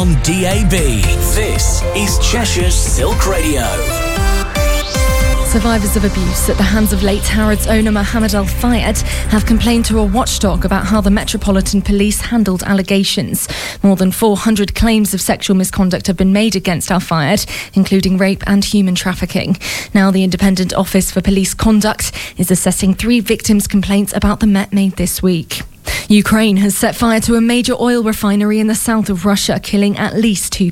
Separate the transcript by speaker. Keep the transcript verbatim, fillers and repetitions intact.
Speaker 1: on D A B. This is Cheshire's Silk Radio.
Speaker 2: Survivors of abuse at the hands of late Harrods owner Mohammed Al Fayed have complained to a watchdog about how the Metropolitan Police handled allegations. More than four hundred claims of sexual misconduct have been made against Al Fayed, including rape and human trafficking. Now the Independent Office for Police Conduct is assessing three victims' complaints about the Met made this week. Ukraine has set fire to a major oil refinery in the south of Russia, killing at least two